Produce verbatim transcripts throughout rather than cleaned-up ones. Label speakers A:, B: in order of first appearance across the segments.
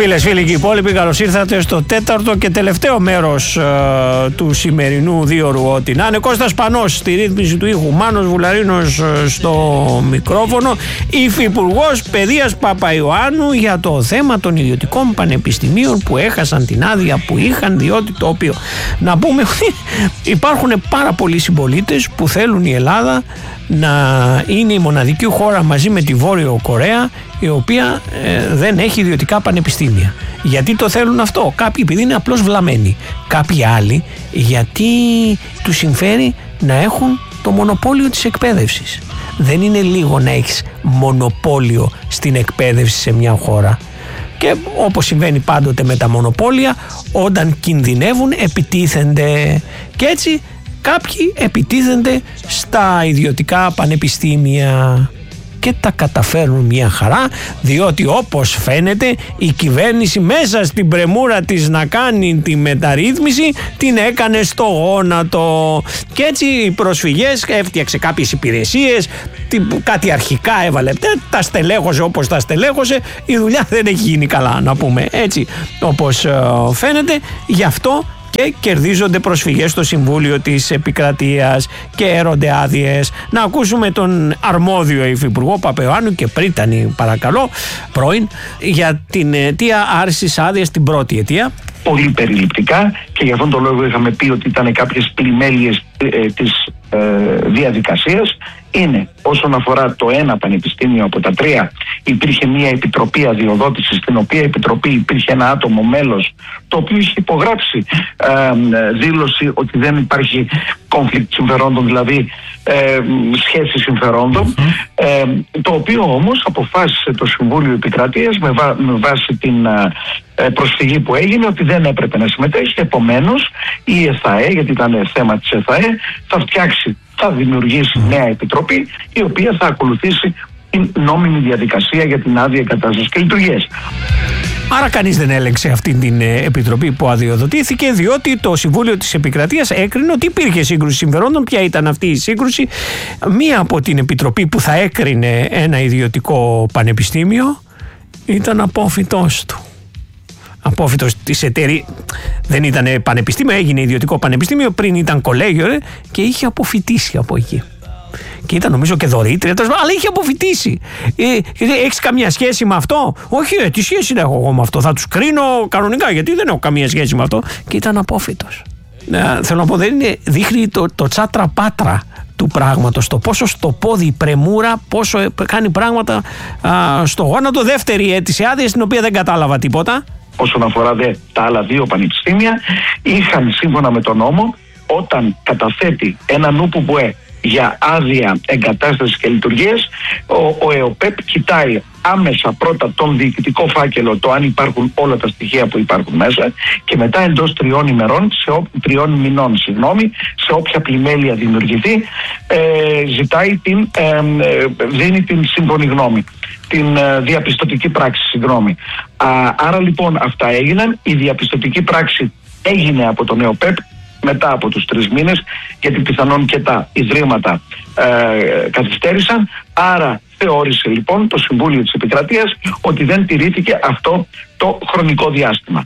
A: Φίλες, φίλοι και υπόλοιποι, καλώς ήρθατε στο τέταρτο και τελευταίο μέρος ε, του σημερινού δίωρου. Ό,τι να είναι. Κώστας Πανός στη ρύθμιση του ήχου, Μάνος Βουλαρίνος ε, στο μικρόφωνο, Υφυπουργός Παιδείας Παπαϊωάννου για το θέμα των ιδιωτικών πανεπιστημίων που έχασαν την άδεια που είχαν, διότι το οποίο, να πούμε, υπάρχουν πάρα πολλοί συμπολίτες που θέλουν η Ελλάδα να είναι η μοναδική χώρα μαζί με τη Βόρειο Κορέα η οποία ε, δεν έχει ιδιωτικά πανεπιστήμια. Γιατί το θέλουν αυτό? Κάποιοι επειδή είναι απλώς βλαμμένοι, κάποιοι άλλοι γιατί τους συμφέρει να έχουν το μονοπόλιο της εκπαίδευσης. Δεν είναι λίγο να έχεις μονοπόλιο στην εκπαίδευση σε μια χώρα. Και όπως συμβαίνει πάντοτε με τα μονοπόλια, όταν κινδυνεύουν επιτίθενται. Και έτσι κάποιοι επιτίθενται στα ιδιωτικά πανεπιστήμια και τα καταφέρνουν μια χαρά, διότι όπως φαίνεται η κυβέρνηση μέσα στην πρεμούρα της να κάνει τη μεταρρύθμιση την έκανε στο γόνατο. Και έτσι οι προσφυγές, έφτιαξε κάποιες υπηρεσίες, κάτι αρχικά έβαλε, τα στελέχωσε όπως τα στελέχωσε, η δουλειά δεν έχει γίνει καλά, να πούμε έτσι όπως φαίνεται. Γι' αυτό και κερδίζονται προσφυγές στο Συμβούλιο της Επικρατείας και έρονται άδειες. Να ακούσουμε τον αρμόδιο Υφυπουργό Παπαϊωάννου και Πρίτανη, παρακαλώ, πρώην, για την αιτία άρσης άδειας, την πρώτη αιτία.
B: Πολύ περιληπτικά, και για αυτόν τον λόγο είχαμε πει ότι ήταν κάποιες πλημέλειες ε, της ε, διαδικασίας. Είναι όσον αφορά το ένα πανεπιστήμιο από τα τρία, υπήρχε μια επιτροπή αδειοδότησης, στην οποία επιτροπή υπήρχε ένα άτομο μέλος το οποίο είχε υπογράψει ε, δήλωση ότι δεν υπάρχει conflict συμφερόντων, δηλαδή ε, σχέση συμφερόντων, ε, το οποίο όμως αποφάσισε το Συμβούλιο Επικρατείας με, βά, με βάση την ε, προσφυγή που έγινε ότι δεν έπρεπε να συμμετέχει. Επομένως η ΕΘΑΕ, γιατί ήταν θέμα της ΕΘΑΕ, θα φτιάξει, θα δημιουργήσει νέα επιτροπή η οποία θα ακολουθήσει την νόμιμη διαδικασία για την άδεια εγκατάστασης και λειτουργίας.
A: Άρα κανείς δεν έλεγξε αυτή την επιτροπή που αδειοδοτήθηκε, διότι το Συμβούλιο της Επικρατείας έκρινε ότι υπήρχε σύγκρουση συμφερόντων. Ποια ήταν αυτή η σύγκρουση? Μία από την επιτροπή που θα έκρινε ένα ιδιωτικό πανεπιστήμιο ήταν απόφοιτός του. Απόφοιτος της εταιρείας, δεν ήταν πανεπιστήμιο, έγινε ιδιωτικό πανεπιστήμιο, πριν ήταν κολέγιο ρε, και είχε αποφοιτήσει από εκεί. Και ήταν νομίζω και δωρήτρια, αλλά είχε αποφοιτήσει. Ε, έχεις καμία σχέση με αυτό? Όχι, ε, τι σχέση έχω εγώ με αυτό? Θα τους κρίνω κανονικά, γιατί δεν έχω καμία σχέση με αυτό. Και ήταν απόφοιτος. Ε, θέλω να πω, δεν είναι, δείχνει το, το τσάτρα πάτρα του πράγματος, το πόσο στο πόδι η πρεμούρα, πόσο κάνει πράγματα α, στο γόνατο. Δεύτερη αίτηση άδεια, στην οποία δεν κατάλαβα τίποτα.
B: Όσον αφορά δε τα άλλα δύο πανεπιστήμια, είχαν σύμφωνα με τον νόμο, όταν καταθέτει ένα νουπουμπουέ για άδεια εγκατάστασης και λειτουργίας, ο, ο ΕΟΠΕΠ κοιτάει άμεσα πρώτα τον διοικητικό φάκελο, το αν υπάρχουν όλα τα στοιχεία που υπάρχουν μέσα, και μετά εντός τριών ημερών, σε ό, τριών μηνών, συγγνώμη, σε όποια πλημέλεια δημιουργηθεί, ε, ζητάει την, ε, δίνει την σύμφωνη γνώμη, την ε, διαπιστωτική πράξη, συγγνώμη. Α, άρα λοιπόν αυτά έγιναν, η διαπιστωτική πράξη έγινε από τον ΕΟΠΕΠ μετά από τους τρεις μήνες, γιατί πιθανόν και τα ιδρύματα ε, καθυστέρησαν. Άρα θεώρησε λοιπόν το Συμβούλιο της Επικρατείας ότι δεν τηρήθηκε αυτό το χρονικό διάστημα.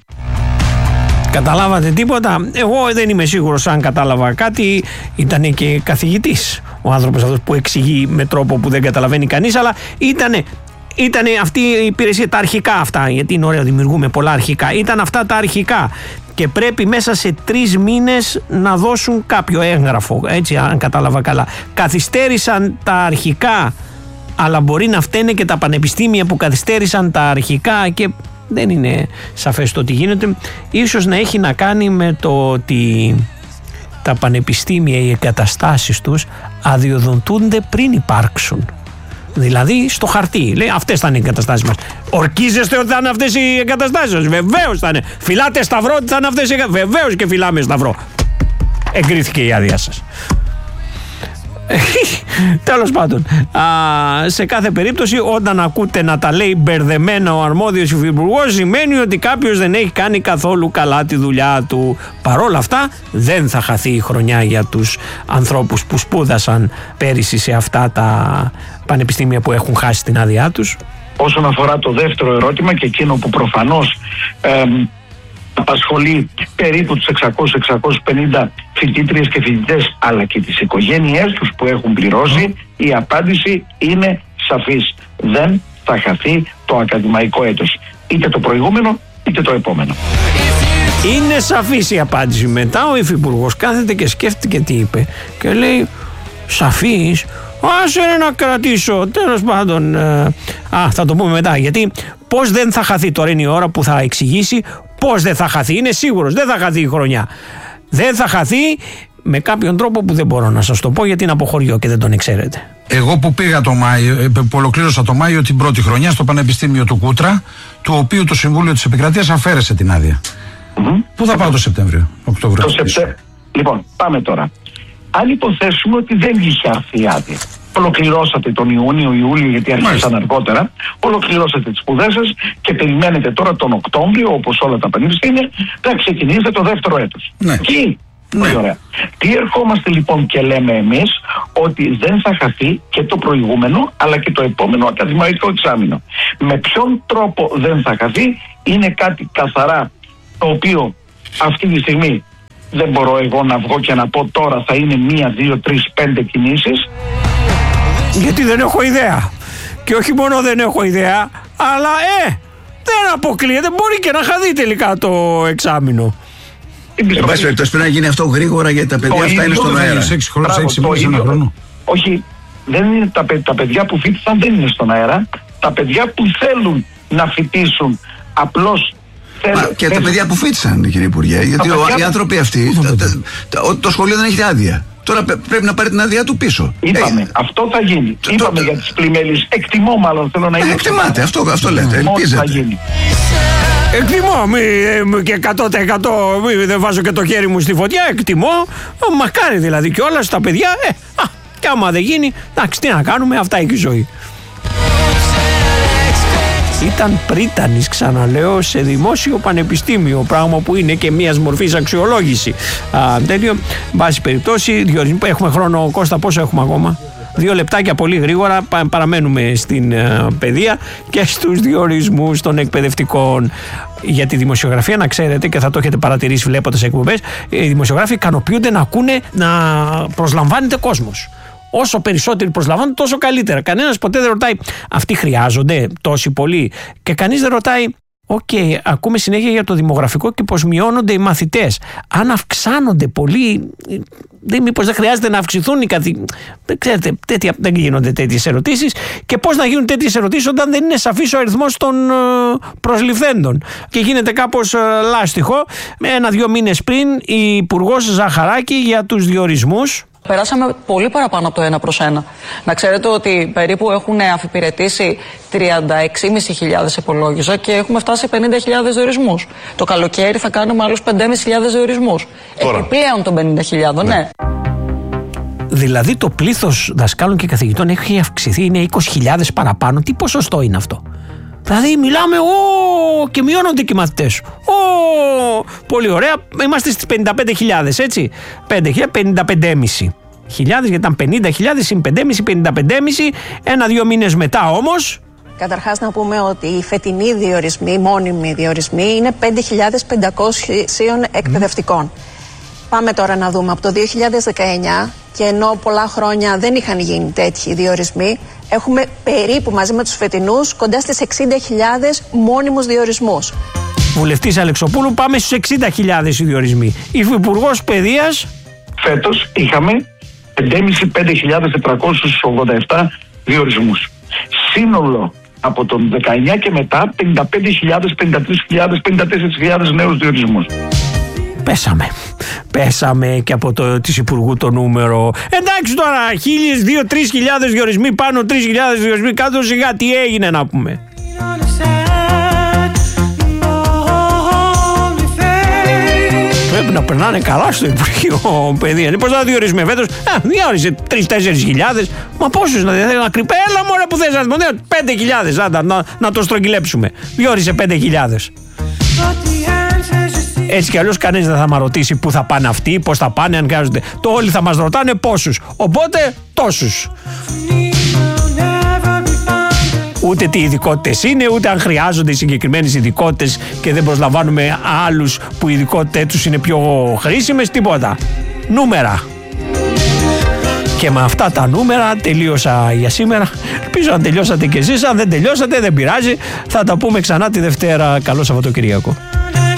A: Καταλάβατε τίποτα? Εγώ δεν είμαι σίγουρος αν κατάλαβα κάτι. Ήταν και καθηγητής ο άνθρωπος αυτός που εξηγεί με τρόπο που δεν καταλαβαίνει κανείς, αλλά ήτανε Ήταν αυτή η υπηρεσία, τα αρχικά αυτά, γιατί είναι ωραίο, δημιουργούμε πολλά αρχικά. Ήταν αυτά τα αρχικά και πρέπει μέσα σε τρεις μήνες να δώσουν κάποιο έγγραφο, έτσι, αν κατάλαβα καλά. Καθυστέρησαν τα αρχικά, αλλά μπορεί να φταίνε και τα πανεπιστήμια που καθυστέρησαν τα αρχικά και δεν είναι σαφές το τι γίνεται. Ίσως να έχει να κάνει με το ότι τα πανεπιστήμια, οι εγκαταστάσεις τους αδειοδοτούνται πριν υπάρξουν. Δηλαδή στο χαρτί. Λέει αυτές θα είναι οι εγκαταστάσεις μας. Ορκίζεστε ότι θα είναι αυτές οι εγκαταστάσεις σας? Βεβαίως θα είναι. Φυλάτε σταυρό ότι θα είναι αυτές οι εγκαταστάσεις? Βεβαίως και φυλάμε σταυρό. Εγκρίθηκε η άδεια σας. Τέλος πάντων, α, σε κάθε περίπτωση όταν ακούτε να τα λέει μπερδεμένα ο αρμόδιος υφυπουργός, σημαίνει ότι κάποιος δεν έχει κάνει καθόλου καλά τη δουλειά του. Παρόλα αυτά δεν θα χαθεί η χρονιά για τους ανθρώπους που σπούδασαν πέρυσι σε αυτά τα πανεπιστήμια που έχουν χάσει την άδειά τους.
B: όσον αφορά το δεύτερο ερώτημα και εκείνο που προφανώς ε, απασχολεί περίπου τους εξακόσιους με εξακόσιους πενήντα φοιτήτριες και φοιτητές αλλά και τις οικογένειές τους που έχουν πληρώσει, η απάντηση είναι σαφής. Δεν θα χαθεί το ακαδημαϊκό έτος. Είτε το προηγούμενο είτε το επόμενο.
A: Είναι σαφής η απάντηση. Μετά ο υφυπουργός κάθεται και σκέφτηκε τι είπε και λέει σαφής, άσε να κρατήσω, τέλος πάντων. ε, Α, θα το πούμε μετά, γιατί πώς δεν θα χαθεί, τώρα είναι η ώρα που θα εξηγήσει πώς δεν θα χαθεί. Είναι σίγουρος, δεν θα χαθεί η χρονιά. Δεν θα χαθεί με κάποιον τρόπο που δεν μπορώ να σας το πω γιατί είναι από χωριό και δεν τον ξέρετε.
C: Εγώ που πήγα το Μάιο, που ολοκλήρωσα το Μάιο την πρώτη χρονιά στο Πανεπιστήμιο του Κούτρα, του οποίου το Συμβούλιο της Επικρατείας αφαίρεσε την άδεια. Mm-hmm. Πού θα πάω το Σεπτέμβριο, Οκτώβριο?
B: Το Σεπτε... Λοιπόν, πάμε τώρα. Αν υποθέσουμε ότι δεν είχε έρθει η άδεια, ολοκληρώσατε τον Ιούνιο, Ιούλιο, γιατί άρχισαν αργότερα, ολοκληρώσατε τις σπουδές σας και περιμένετε τώρα τον Οκτώβριο, όπως όλα τα πανεπιστήμια, να ξεκινήσετε το δεύτερο έτος.
C: Ναι.
B: Και πολύ
C: ναι.
B: ωραία. Τι ερχόμαστε λοιπόν και λέμε εμείς, ότι δεν θα χαθεί και το προηγούμενο, αλλά και το επόμενο ακαδημαϊκό εξάμηνο. Με ποιον τρόπο δεν θα χαθεί, είναι κάτι καθαρά, το οποίο αυτή τη στιγμή δεν μπορώ εγώ να βγω και να πω τώρα θα είναι μία, δύο, τρεις, πέντε κινήσεις.
A: Γιατί δεν έχω ιδέα. Και όχι μόνο δεν έχω ιδέα, αλλά ε, δεν αποκλείεται, μπορεί και να χαθεί τελικά το εξάμηνο.
D: Εν πάση περιπτώσει πρέπει να γίνει αυτό γρήγορα γιατί τα παιδιά αυτά είναι στον αέρα.
B: Όχι, δεν είναι τα, τα παιδιά που φοιτήσαν δεν είναι στον αέρα. Τα παιδιά που θέλουν να φοιτήσουν απλώς.
D: Μα, και τα παιδιά που φοιτήσαν, κύριε Υπουργέ, γιατί ο, οι άνθρωποι αυτοί, τα, τα, τα, το σχολείο δεν έχει άδεια. Τώρα πρέπει να πάρει την άδειά του πίσω.
B: Είπαμε, ε, αυτό θα γίνει. Το, Είπαμε το, για τις πλημμέλεις. Εκτιμώ, μάλλον θέλω να είναι.
D: Εκτιμάτε, αυτό, αυτό λέτε. Ελπίζετε.
B: Θα γίνει.
A: Εκτιμώ, μη, μη, και εκατό τοις εκατό μη, δεν βάζω και το χέρι μου στη φωτιά. Εκτιμώ, μακάρι δηλαδή και όλα στα παιδιά. Ε, α, και άμα δεν γίνει, εντάξει, τι να κάνουμε, αυτά έχει η ζωή. Ήταν πρίτανης, ξαναλέω, σε δημόσιο πανεπιστήμιο, πράγμα που είναι και μιας μορφής αξιολόγηση. Α, τέλειο, βάση περιπτώσει, διότι έχουμε χρόνο, Κώστα, πόσο έχουμε ακόμα? Δύο λεπτάκια πολύ γρήγορα, πα, παραμένουμε στην uh, παιδεία και στους διορισμούς των εκπαιδευτικών. Για τη δημοσιογραφία, να ξέρετε, και θα το έχετε παρατηρήσει βλέποντας εκπομπές, οι δημοσιογράφοι ικανοποιούνται να ακούνε να προσλαμβάνεται κόσμος. Όσο περισσότεροι προσλαμβάνουν, τόσο καλύτερα. Κανένας ποτέ δεν ρωτάει αυτοί χρειάζονται τόσοι πολλοί. Και κανείς δεν ρωτάει, οκ, okay, ακούμε συνέχεια για το δημογραφικό και πως μειώνονται οι μαθητές. Αν αυξάνονται πολύ, δεν, μήπως δεν χρειάζεται να αυξηθούν οι καθηγητές? Δεν ξέρετε, τέτοια, δεν γίνονται τέτοιες ερωτήσεις. Και πώς να γίνουν τέτοιες ερωτήσεις όταν δεν είναι σαφής ο αριθμός των προσληφθέντων? Και γίνεται κάπως λάστιχο. Ένα-δύο μήνες πριν, η Υπουργός Ζαχαράκη για τους διορισμούς.
E: Περάσαμε πολύ παραπάνω από το ένα προς ένα. Να ξέρετε ότι περίπου έχουν αφιπηρετήσει τριάντα έξι χιλιάδες πεντακόσιους υπολόγιζα και έχουμε φτάσει σε πενήντα χιλιάδες διορισμούς. Το καλοκαίρι θα κάνουμε άλλους πέντε χιλιάδες πεντακόσιους διορισμούς. Επιπλέον των πενήντα χιλιάδες, ναι. ναι.
A: Δηλαδή το πλήθος δασκάλων και καθηγητών έχει αυξηθεί, είναι είκοσι χιλιάδες παραπάνω. Τι ποσοστό είναι αυτό? Δηλαδή μιλάμε, ο, και μειώνονται και οι μαθητές. Ο, πολύ ωραία, είμαστε στις πενήντα πέντε χιλιάδες, έτσι. πέντε χιλιάδες, πενήντα πέντε κόμμα πέντε χιλιάδες, γιατί ήταν πενήντα χιλιάδες συν πέντε κόμμα πέντε, πενήντα πέντε κόμμα πέντε. Ένα-δύο μήνες μετά όμως.
F: Καταρχάς να πούμε ότι οι φετινοί διορισμοί, οι μόνιμοι διορισμοί, είναι πέντε χιλιάδες πεντακόσιους εκπαιδευτικών. Mm. Πάμε τώρα να δούμε από το δύο χιλιάδες δεκαεννιά, και ενώ πολλά χρόνια δεν είχαν γίνει τέτοιοι διορισμοί, έχουμε περίπου μαζί με τους φετινούς κοντά στις εξήντα χιλιάδες μόνιμους διορισμούς.
A: Βουλευτής Αλεξοπούλου, πάμε στους εξήντα χιλιάδες οι διορισμοί. Υφυπουργός Παιδείας.
B: Φέτος είχαμε πέντε χιλιάδες πέντε χιλιάδες τετρακόσιους ογδόντα επτά διορισμούς. Σύνολο από τον δεκαεννιά και μετά πενήντα πέντε χιλιάδες, πενήντα τρεις χιλιάδες, πενήντα τέσσερις χιλιάδες νέους διορισμούς.
A: Πέσαμε. Πέσαμε και από το της Υπουργού το νούμερο. Εντάξει τώρα, χίλιες, δύο, τρεις χιλιάδες διορισμοί πάνω, τρεις χιλιάδες διορισμοί κάτω, σιγά τι έγινε να πούμε. Πρέπει να περνάνε καλά στο Υπουργείο Παιδεία. Πώς θα διορίσουμε φέτος? Α, διόρισε τρεις-τέσσερις χιλιάδες. Μα πόσους να θέλει να κρυπέ? Έλα μωρέ που θες να δημοτεύει. Πέντε χιλιάδες, άντα, να, να το στρογγυλέψουμε. Διόρισε πέντε χιλιάδες. Έτσι κι αλλιώς κανείς δεν θα μας ρωτήσει πού θα πάνε αυτοί, πώς θα πάνε, αν χρειάζονται. Το όλοι θα μας ρωτάνε πόσους. Οπότε τόσους. ούτε τι ειδικότητες είναι, ούτε αν χρειάζονται οι συγκεκριμένες ειδικότητες και δεν προσλαμβάνουμε άλλους που οι ειδικότητες τους είναι πιο χρήσιμες, τίποτα. Νούμερα. Και με αυτά τα νούμερα τελείωσα για σήμερα. Ελπίζω αν τελειώσατε κι εσείς. Αν δεν τελειώσατε δεν πειράζει. Θα τα πούμε ξανά τη Δευτέρα. Καλό Σαββατοκυριακό.